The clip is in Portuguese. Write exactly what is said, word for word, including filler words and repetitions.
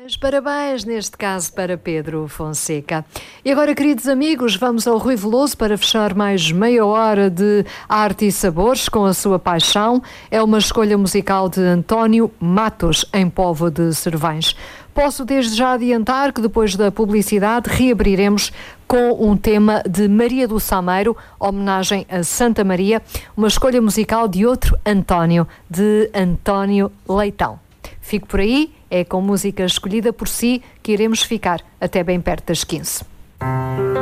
Parabéns, parabéns, neste caso para Pedro Fonseca. E agora, queridos amigos, vamos ao Rui Veloso para fechar mais meia hora de arte e sabores com a sua paixão. É uma escolha musical de António Matos, em Póvoa de Servães. Posso desde já adiantar que depois da publicidade reabriremos com um tema de Maria do Sameiro, homenagem a Santa Maria, uma escolha musical de outro António, de António Leitão. Fico por aí, é com música escolhida por si que iremos ficar até bem perto das quinze.